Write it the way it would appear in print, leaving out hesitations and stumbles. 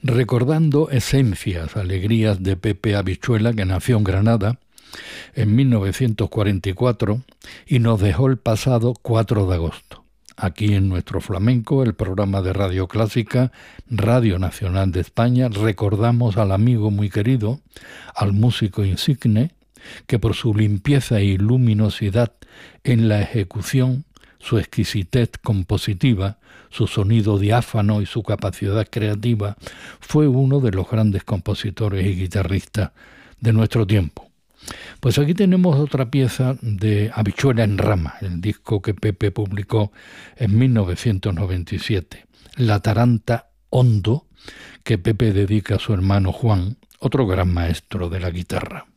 recordando esencias, alegrías de Pepe Habichuela, que nació en Granada en 1944 y nos dejó el pasado 4 de agosto. Aquí en Nuestro Flamenco, el programa de Radio Clásica, Radio Nacional de España, recordamos al amigo muy querido, al músico insigne, que por su limpieza y luminosidad en la ejecución, su exquisitez compositiva, su sonido diáfano y su capacidad creativa, fue uno de los grandes compositores y guitarristas de nuestro tiempo. Pues aquí tenemos otra pieza de Habichuela en Rama, el disco que Pepe publicó en 1997, La Taranta Hondo, que Pepe dedica a su hermano Juan, otro gran maestro de la guitarra.